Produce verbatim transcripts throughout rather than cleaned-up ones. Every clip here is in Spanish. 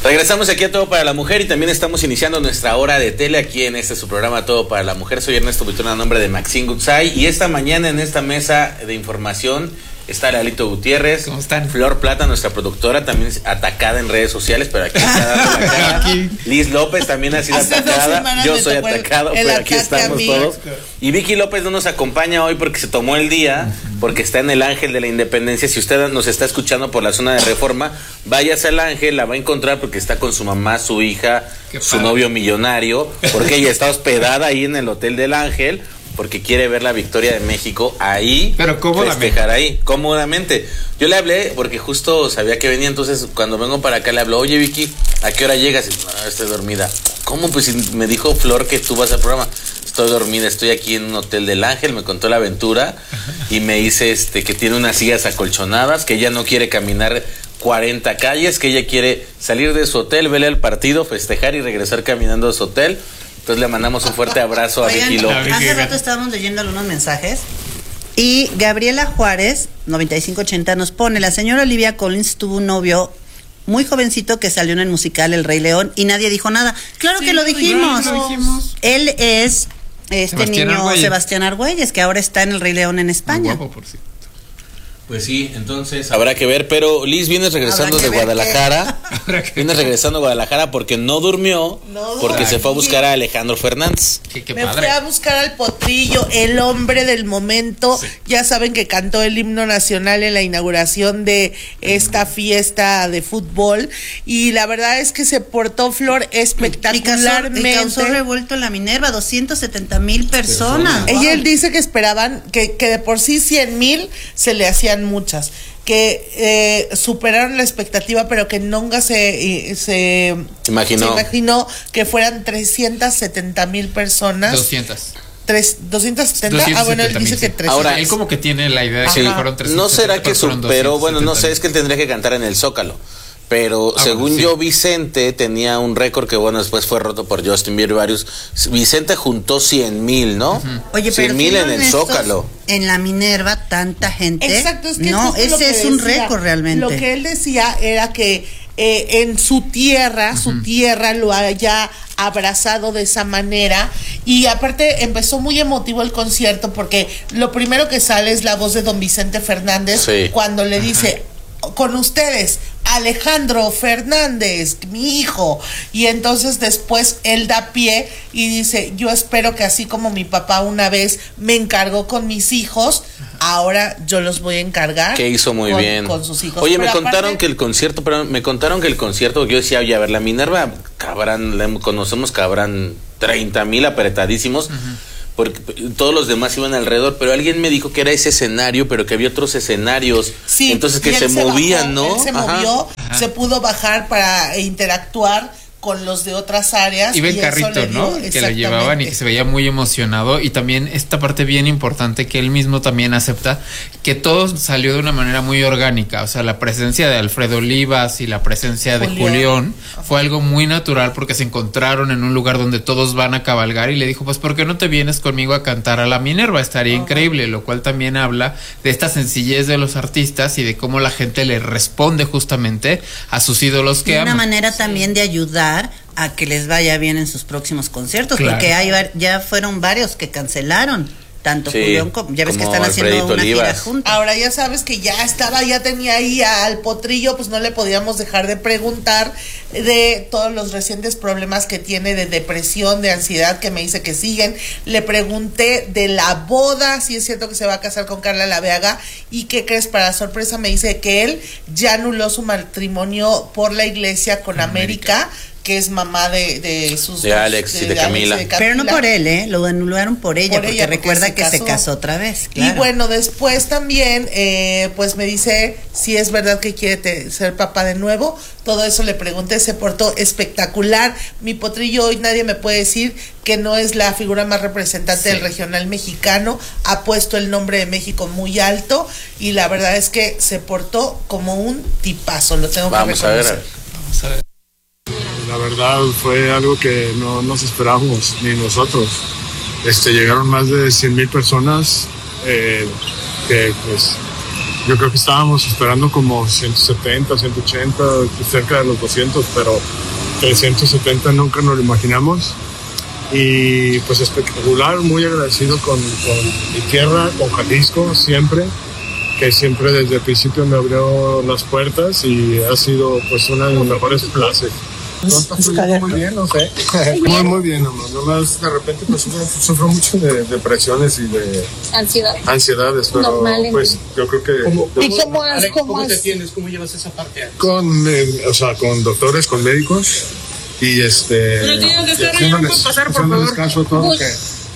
Regresamos aquí a Todo para la Mujer y también estamos iniciando nuestra hora de tele aquí en este su programa Todo para la Mujer. Soy Ernesto Buitrón a nombre de Maxine Goodside y esta mañana en esta mesa de información está Lalito Gutiérrez. ¿Cómo están? Flor Plata, nuestra productora, también es atacada en redes sociales, pero aquí está dando la cara. Aquí. Liz López también ha sido Hace atacada. Yo soy atacado, el, el pero aquí estamos todos. Y Vicky López no nos acompaña hoy porque se tomó el día, porque está en el Ángel de la Independencia. Si usted nos está escuchando por la zona de Reforma, váyase al Ángel, la va a encontrar porque está con su mamá, su hija, su novio millonario, porque ella está hospedada ahí en el Hotel del Ángel, porque quiere ver la victoria de México ahí. Pero cómodamente. Festejar ahí, cómodamente. Yo le hablé porque justo sabía que venía, entonces cuando vengo para acá le hablo, oye Vicky, ¿a qué hora llegas? Y, no, estoy dormida. ¿Cómo? Pues me dijo Flor que tú vas al programa. Estoy dormida, estoy aquí en un Hotel del Ángel, me contó la aventura y me dice este que tiene unas sillas acolchonadas, que ella no quiere caminar cuarenta calles, que ella quiere salir de su hotel, verle el partido, festejar y regresar caminando a su hotel. Entonces le mandamos un fuerte abrazo a Oigan, Vicky López. Hace rato estábamos leyendo algunos mensajes y Gabriela Juárez, noventa y cinco ochenta, nos pone: la señora Olivia Collins tuvo un novio muy jovencito que salió en el musical El Rey León y nadie dijo nada. Claro sí, que lo dijimos. lo dijimos. Él es este Sebastián niño Argüelles. Sebastián Argüelles, que ahora está en El Rey León en España. Muy guapo, por cierto. Pues sí, entonces habrá que ver, pero Liz, vienes regresando de Guadalajara, vienes regresando a Guadalajara porque no durmió, no, porque se fue a buscar a Alejandro Fernández. Qué, qué Me padre. fui a buscar al Potrillo, el hombre del momento. Sí. Ya saben que cantó el himno nacional en la inauguración de esta fiesta de fútbol y la verdad es que se portó Flor espectacularmente. Y causó, y causó revuelto en la Minerva, doscientos setenta mil personas. Wow. Ella él dice que esperaban que, que de por sí cien mil se le hacían muchas, que eh, superaron la expectativa, pero que nunca se, se, imaginó. se imaginó que fueran trescientas setenta mil personas. doscientas. Tres, doscientos setenta. Ah, bueno, él dice que trescientos. Ahora, él como que tiene la idea de que sí, fueron trescientos. No será que superó, bueno, no sé, es que él tendría que cantar en el Zócalo. Pero ah, según bueno, sí. yo, Vicente tenía un récord que, bueno, después fue roto por Justin Bieber y varios. Vicente juntó cien mil, ¿no? Uh-huh. Oye, cien mil en el Zócalo. En la Minerva, tanta gente. Exacto, es que no, ese es decía, un récord realmente. Lo que él decía era que eh, en su tierra, uh-huh. su tierra lo haya abrazado de esa manera y aparte empezó muy emotivo el concierto porque lo primero que sale es la voz de don Vicente Fernández sí. cuando le dice, uh-huh. con ustedes, Alejandro Fernández, mi hijo, y entonces después él da pie y dice, yo espero que así como mi papá una vez me encargó con mis hijos, ahora yo los voy a encargar. Que hizo muy con, bien con sus hijos. Oye, pero me aparte, contaron que el concierto, pero me contaron que el concierto, yo decía, oye, a ver, la Minerva, cabrán, la conocemos, cabrán treinta mil apretadísimos. Uh-huh. Porque todos los demás iban alrededor, pero alguien me dijo que era ese escenario, pero que había otros escenarios, sí, entonces que se, se movían, bajó, ¿no? Él se Ajá. movió, Ajá. se pudo bajar para interactuar con los de otras áreas. Iba en carrito, ¿no? Que lo llevaban y que se veía muy emocionado. Y también esta parte bien importante que él mismo también acepta, que todo salió de una manera muy orgánica. O sea, la presencia de Alfredo Olivas y la presencia de Julián, Julián fue algo muy natural porque se encontraron en un lugar donde todos van a cabalgar y le dijo, pues ¿por qué no te vienes conmigo a cantar a la Minerva? Estaría uh-huh. increíble, lo cual también habla de esta sencillez de los artistas y de cómo la gente le responde justamente a sus ídolos que de aman. Una manera sí. también de ayudar a que les vaya bien en sus próximos conciertos, claro. porque hay ya fueron varios que cancelaron, tanto sí, Julián como ya ves que están haciendo Alfredito una Olivas. Gira juntos. Ahora ya sabes que ya estaba, ya tenía ahí al Potrillo, pues no le podíamos dejar de preguntar de todos los recientes problemas que tiene de depresión, de ansiedad, que me dice que siguen. Le pregunté de la boda, si es cierto que se va a casar con Carla Laveaga, y qué crees, para sorpresa me dice que él ya anuló su matrimonio por la iglesia con América, América que es mamá de, de sus de Alex de, y de, de Camila. Alex y de Camila. Pero no por él, ¿eh? Lo anularon por ella, por porque ella, porque recuerda se que casó. se casó otra vez. Claro. Y bueno, después también, eh, pues me dice si es verdad que quiere te, ser papá de nuevo. Todo eso le pregunté, se portó espectacular. Mi Potrillo hoy nadie me puede decir que no es la figura más representante sí. del regional mexicano. Ha puesto el nombre de México muy alto y la verdad es que se portó como un tipazo. Lo tengo Vamos que reconocer. A ver. Vamos a ver. La verdad fue algo que no nos esperábamos, ni nosotros. Este, llegaron más de cien mil personas, eh, que pues yo creo que estábamos esperando como ciento setenta, ciento ochenta, cerca de los doscientos, pero trescientos setenta nunca nos lo imaginamos. Y pues espectacular, muy agradecido con, con mi tierra, con Jalisco siempre, que siempre desde el principio me abrió las puertas y ha sido pues una de las mejores clases. No está fluyendo muy bien, no sé. Muy, muy bien, nomás. Nomás de repente pues sufro, sufro mucho de depresiones y de ansiedad. Ansiedades, pero normal, pues yo creo que... ¿Cómo, ¿Y cómo, Alex, cómo, ¿cómo te tienes? ¿Cómo llevas esa parte? Con, eh, o sea, con doctores, con médicos y este... Pero tienen que estar ahí, no pueden pasar, por favor. Caso a todo que,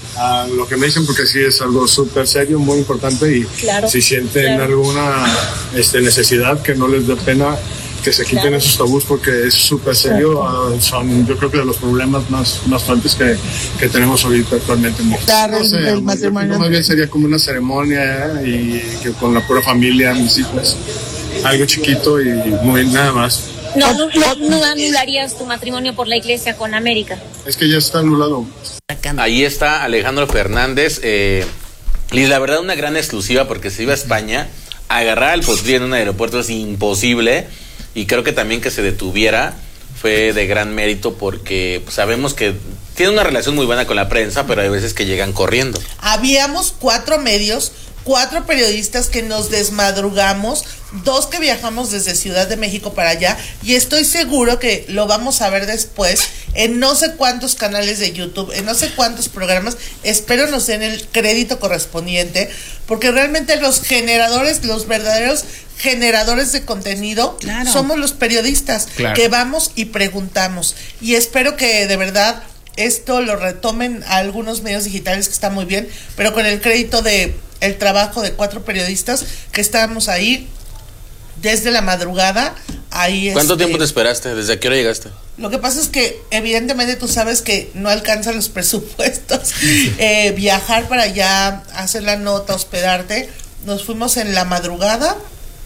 a lo que me dicen, porque sí es algo súper serio, muy importante y claro, si sienten claro. alguna este, necesidad, que no les dé pena que se quiten claro. esos tabús, porque es súper serio. Uh, son yo creo que de los problemas más, más fuertes que, que tenemos ahorita actualmente. Claro, no sé, el, el matrimonio. Más bien sería como una ceremonia y que con la pura familia, mis hijos, algo chiquito y muy nada más. No, no, no, no anularías tu matrimonio por la iglesia con América. Es que ya está anulado. Ahí está Alejandro Fernández. Eh, Liz, la verdad, una gran exclusiva, porque se iba a España, agarrar al potrillo en un aeropuerto es imposible. Y creo que también que se detuviera fue de gran mérito, porque sabemos que tiene una relación muy buena con la prensa, pero hay veces que llegan corriendo. Habíamos cuatro medios, cuatro periodistas que nos desmadrugamos, dos que viajamos desde Ciudad de México para allá, y estoy seguro que lo vamos a ver después en no sé cuántos canales de YouTube, en no sé cuántos programas. Espero nos den el crédito correspondiente, porque realmente los generadores, los verdaderos generadores de contenido, claro, somos los periodistas, claro, que vamos y preguntamos. Y espero que de verdad esto lo retomen a algunos medios digitales, que está muy bien, pero con el crédito de el trabajo de cuatro periodistas que estábamos ahí desde la madrugada. Ahí ¿Cuánto este, tiempo te esperaste? ¿Desde a qué hora llegaste? Lo que pasa es que evidentemente tú sabes que no alcanzan los presupuestos. eh, viajar para allá, hacer la nota, hospedarte. Nos fuimos en la madrugada,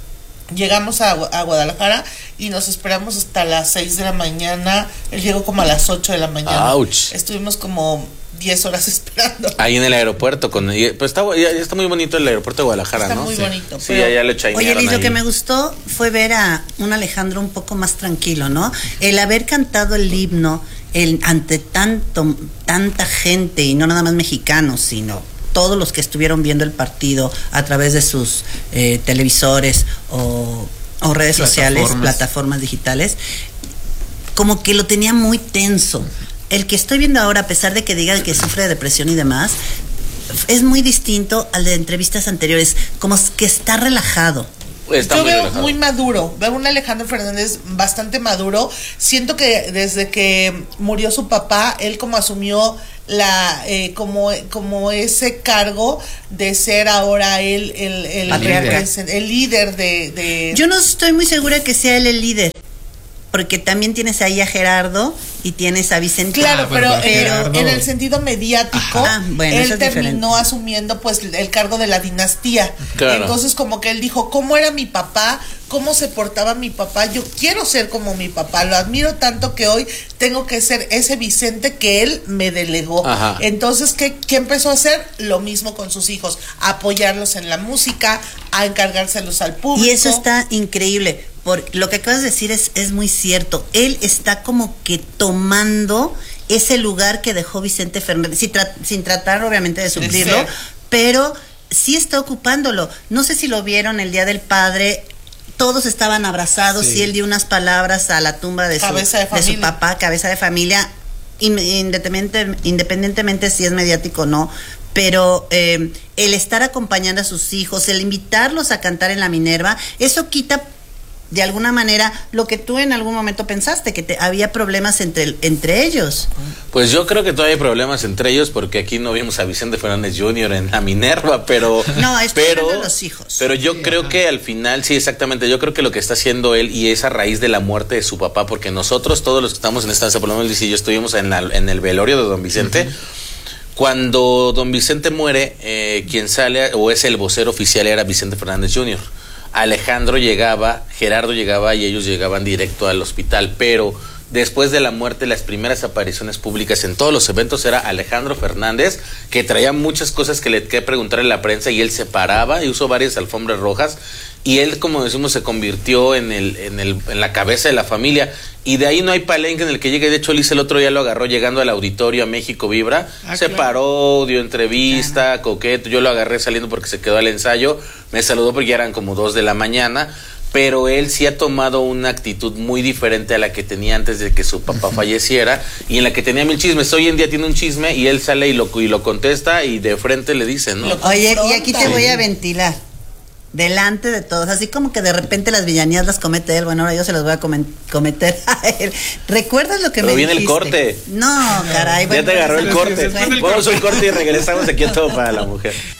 llegamos a, a Guadalajara y nos esperamos hasta las seis de la mañana. Él llegó como a las ocho de la mañana. Ouch. Estuvimos como diez horas esperando. Ahí en el aeropuerto, con pues está, ya, ya está muy bonito el aeropuerto de Guadalajara, está ¿no? Está muy sí. bonito. Sí, pero, ya le Oye, Liz, lo que me gustó fue ver a un Alejandro un poco más tranquilo, ¿no? El haber cantado el himno el, ante tanto, tanta gente, y no nada más mexicanos, sino todos los que estuvieron viendo el partido a través de sus eh, televisores o, o redes sociales, plataformas digitales, como que lo tenía muy tenso. El que estoy viendo ahora, a pesar de que diga que sufre de depresión y demás, es muy distinto al de entrevistas anteriores, como que está relajado. Está Yo muy veo relajado. Muy maduro, veo un Alejandro Fernández bastante maduro. Siento que desde que murió su papá, él como asumió la eh, como como ese cargo de ser ahora él el, el, el, líder. el líder de, de... Yo no estoy muy segura que sea él el líder, porque también tienes ahí a Gerardo y tienes a Vicente. Claro, ah, pero, pero en el sentido mediático, ah, bueno, él terminó diferente. asumiendo pues el cargo de la dinastía. Claro. Entonces como que él dijo, ¿cómo era mi papá? ¿Cómo se portaba mi papá? Yo quiero ser como mi papá, lo admiro tanto que hoy tengo que ser ese Vicente que él me delegó. Ajá. Entonces, ¿qué, ¿qué empezó a hacer? Lo mismo con sus hijos, a apoyarlos en la música, a encargárselos al público. Y eso está increíble. Por lo que acabas de decir es, es muy cierto. Él está como que tomando ese lugar que dejó Vicente Fernández, sin, tra- sin tratar obviamente de suplirlo, sí, pero sí está ocupándolo. No sé si lo vieron el Día del Padre, todos estaban abrazados, sí, y él dio unas palabras a la tumba de, su, de, de su papá, cabeza de familia, independientemente, independientemente si es mediático o no. Pero eh, el estar acompañando a sus hijos, el invitarlos a cantar en la Minerva, eso quita de alguna manera lo que tú en algún momento pensaste, que te, había problemas entre, entre ellos. Pues yo creo que todavía hay problemas entre ellos, porque aquí no vimos a Vicente Fernández junior en la Minerva, pero no, estoy pero, hablando de los hijos. Pero yo sí, creo ajá. que al final, sí, exactamente, yo creo que lo que está haciendo él, y es a raíz de la muerte de su papá, porque nosotros, todos los que estamos en esta mesa, por lo menos Luis y yo, estuvimos en, la, en el velorio de don Vicente. Uh-huh. Cuando don Vicente muere, eh, quien sale o es el vocero oficial era Vicente Fernández junior Alejandro llegaba, Gerardo llegaba y ellos llegaban directo al hospital, pero después de la muerte, las primeras apariciones públicas en todos los eventos era Alejandro Fernández, que traía muchas cosas que le que preguntar en la prensa, y él se paraba y usó varias alfombras rojas y él, como decimos, se convirtió en el, en el, en la cabeza de la familia, y de ahí no hay palenque en el que llegue. De hecho, Liz el otro día lo agarró llegando al auditorio a México Vibra, ah, se claro. paró, dio entrevista, claro. coqueto, yo lo agarré saliendo porque se quedó al ensayo, me saludó porque ya eran como dos de la mañana, pero él sí ha tomado una actitud muy diferente a la que tenía antes de que su papá uh-huh. falleciera, y en la que tenía mil chismes. Hoy en día tiene un chisme y él sale y lo, y lo contesta y de frente le dice, ¿no? Oye, y aquí te voy a ventilar delante de todos, así como que de repente las villanías las comete él, bueno, ahora yo se las voy a comen- cometer a él. ¿Recuerdas lo que Pero me viene dijiste? el corte. No, caray. Ya bueno, te agarró el corte. Vamos a un corte y regresamos aquí a Todo para la Mujer.